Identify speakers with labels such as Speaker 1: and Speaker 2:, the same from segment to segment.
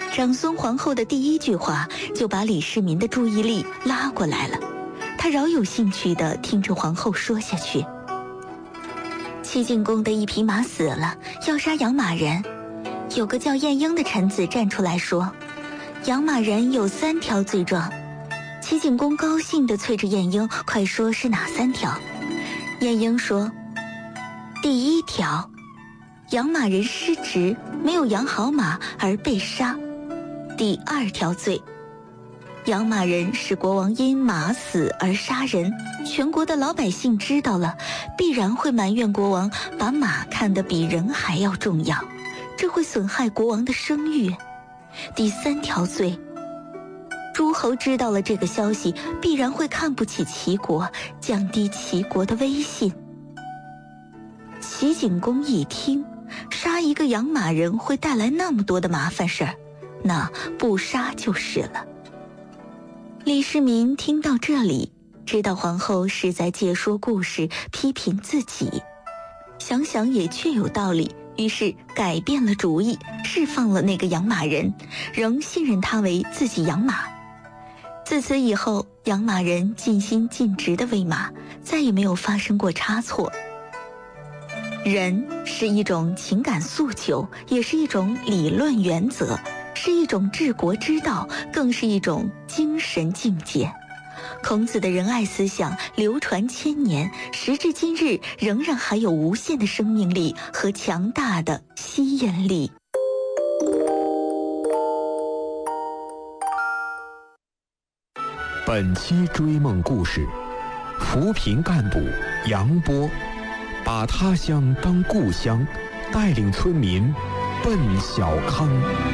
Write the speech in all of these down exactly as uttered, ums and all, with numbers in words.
Speaker 1: 长孙皇后的第一句话就把李世民的注意力拉过来了，他饶有兴趣地听着皇后说下去。齐景公的一匹马死了，要杀养马人。有个叫晏婴的臣子站出来说，养马人有三条罪状。齐景公高兴地催着晏婴，快说是哪三条？晏婴说，第一条，养马人失职，没有养好马而被杀。第二条罪，养马人使国王因马死而杀人，全国的老百姓知道了，必然会埋怨国王把马看得比人还要重要，这会损害国王的声誉。第三条罪，诸侯知道了这个消息，必然会看不起齐国，降低齐国的威信。齐景公一听，杀一个养马人会带来那么多的麻烦事儿，那不杀就是了。李世民听到这里，知道皇后是在借说故事批评自己，想想也确有道理，于是改变了主意，释放了那个养马人，仍信任他为自己养马。自此以后，养马人尽心尽职地喂马，再也没有发生过差错。仁是一种情感诉求，也是一种理论原则，是一种治国之道，更是一种精神境界。孔子的仁爱思想流传千年，时至今日仍然还有无限的生命力和强大的吸引力。
Speaker 2: 本期追梦故事，扶贫干部杨波把他乡当故乡，带领村民奔小康。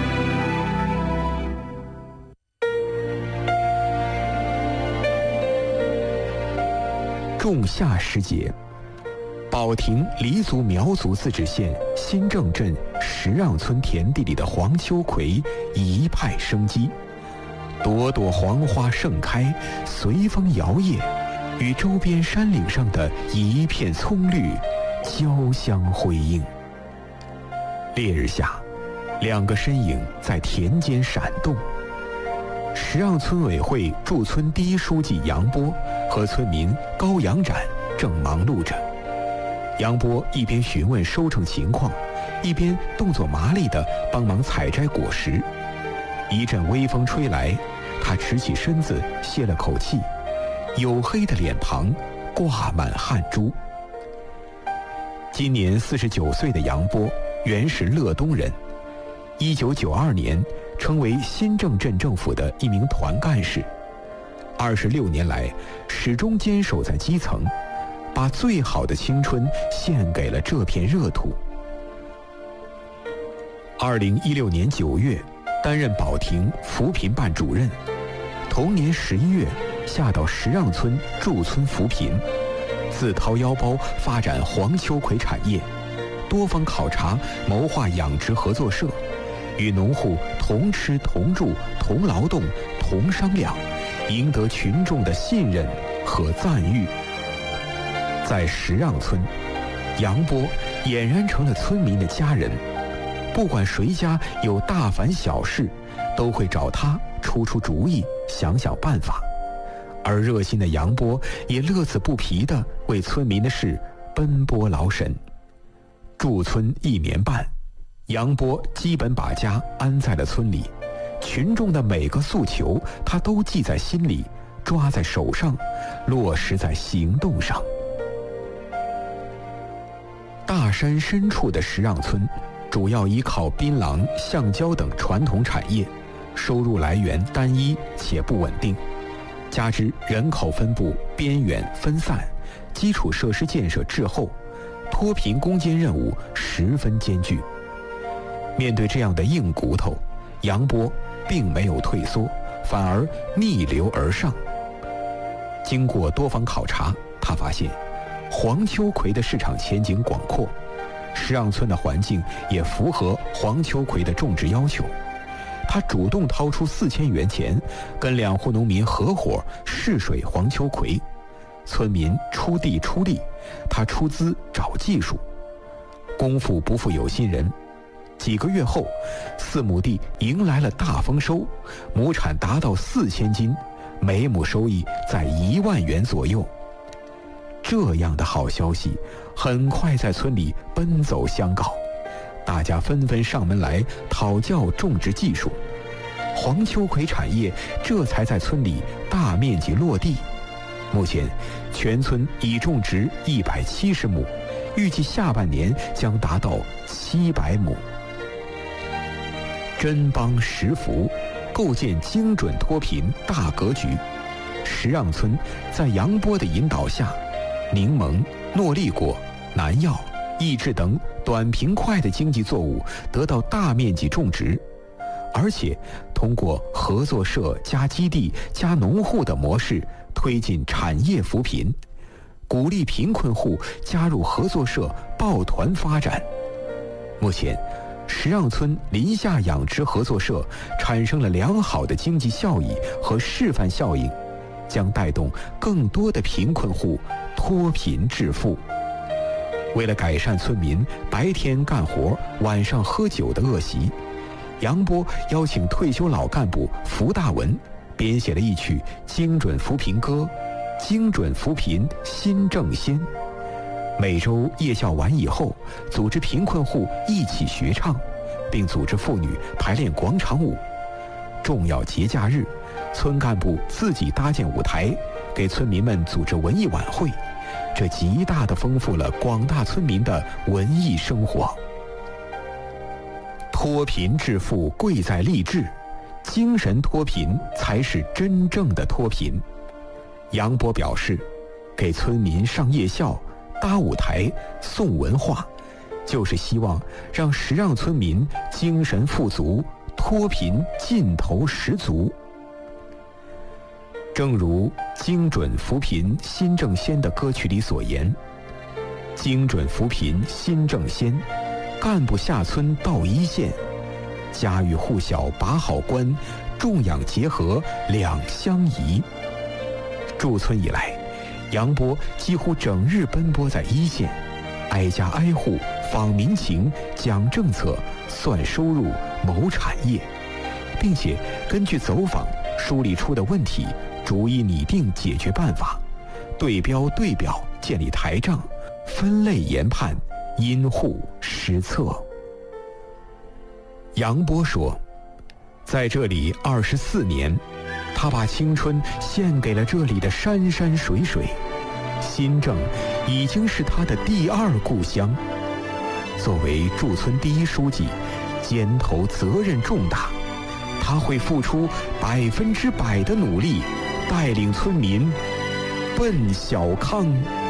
Speaker 2: 仲夏时节，保亭黎族苗族自治县新郑镇石让村田地里的黄秋葵一派生机，朵朵黄花盛开，随风摇曳，与周边山岭上的一片葱绿交相辉映。烈日下，两个身影在田间闪动。石让村委会驻村第一书记杨波和村民高阳展正忙碌着。杨波一边询问收成情况，一边动作麻利地帮忙采摘果实。一阵微风吹来，他直起身子，歇了口气，黝黑的脸庞挂满汗珠。今年四十九岁的杨波原是乐东人，一九九二年成为新郑镇政府的一名团干事。二十六年来，始终坚守在基层，把最好的青春献给了这片热土。二零一六年九月，担任保亭扶贫办主任。同年十一月，下到石让村驻村扶贫，自掏腰包发展黄秋葵产业，多方考察，谋划养殖合作社，与农户同吃同住同劳动同商量，赢得群众的信任和赞誉。在石让村，杨波俨然成了村民的家人，不管谁家有大凡小事，都会找他出出主意，想想办法。而热心的杨波也乐此不疲地为村民的事奔波劳神。驻村一年半，杨波基本把家安在了村里，群众的每个诉求他都记在心里，抓在手上，落实在行动上。大山深处的石让村主要依靠槟榔、橡胶等传统产业，收入来源单一且不稳定，加之人口分布边远分散，基础设施建设滞后，脱贫攻坚任务十分艰巨。面对这样的硬骨头，杨波并没有退缩，反而逆流而上。经过多方考察，他发现黄秋葵的市场前景广阔，石让村的环境也符合黄秋葵的种植要求。他主动掏出四千元钱，跟两户农民合伙试水黄秋葵。村民出地出力，他出资找技术。功夫不负有心人， 几个月后，四亩地迎来了大丰收，亩产达到四千斤，每亩收益在一万元左右。这样的好消息很快在村里奔走相告，大家纷纷上门来讨教种植技术。黄秋葵产业这才在村里大面积落地。目前，全村已种植一百七十亩，预计下半年将达到七百亩。真帮实福，构建精准脱贫大格局。石让村在杨波的引导下，柠檬、诺丽果、南药、益智等短平快的经济作物得到大面积种植，而且通过合作社加基地加农户的模式推进产业扶贫，鼓励贫困户加入合作社抱团发展。目前，石让村林下养殖合作社产生了良好的经济效益和示范效应，将带动更多的贫困户脱贫致富。为了改善村民白天干活晚上喝酒的恶习，杨波邀请退休老干部福大文编写了一曲精准扶贫歌《精准扶贫新正先》，每周夜校完以后，组织贫困户一起学唱，并组织妇女排练广场舞。重要节假日，村干部自己搭建舞台，给村民们组织文艺晚会，这极大地丰富了广大村民的文艺生活。脱贫致富贵在励志，精神脱贫才是真正的脱贫。杨波表示，给村民上夜校、搭舞台、送文化，就是希望让石让村民精神富足，脱贫劲头十足。正如精准扶贫新正先的歌曲里所言，精准扶贫新正先，干部下村到一线，家喻户晓把好关，种养结合两相宜。驻村以来，杨波几乎整日奔波在一线，挨家挨户访民情、讲政策、算收入、谋产业，并且根据走访梳理出的问题，逐一拟定解决办法，对标对表建立台账，分类研判，因户施策。杨波说，在这里二十四年，他把青春献给了这里的山山水水，新郑已经是他的第二故乡。作为驻村第一书记，肩头责任重大，他会付出百分之百的努力，带领村民奔小康。